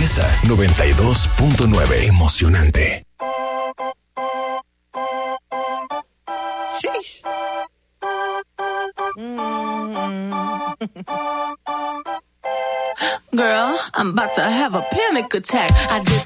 Exa 92.9. Emocionante. Sheesh. Girl, I'm about to have a panic attack. I did